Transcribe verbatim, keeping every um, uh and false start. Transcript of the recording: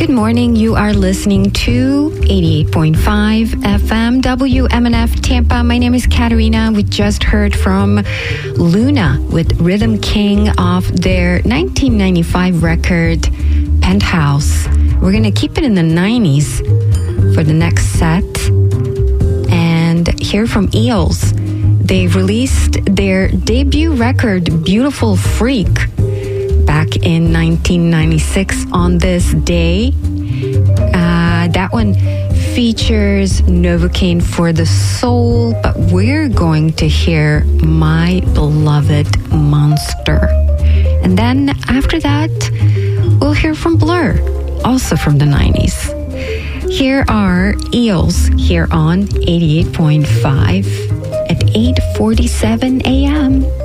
Good morning. You are listening to eighty-eight point five F M W M N F Tampa. My name is Katerina. We just heard from Luna with Rhythm King off their nineteen ninety-five record, Penthouse. We're going to keep it in the nineties for the next set and hear from Eels. They released their debut record, Beautiful Freak, back in nineteen ninety-six on this day. Uh, that one features Novocaine for the Soul, but we're going to hear My Beloved Monster. And then after that, we'll hear from Blur, also from the nineties. Here are Eels here on eighty-eight point five at eight forty-seven a.m.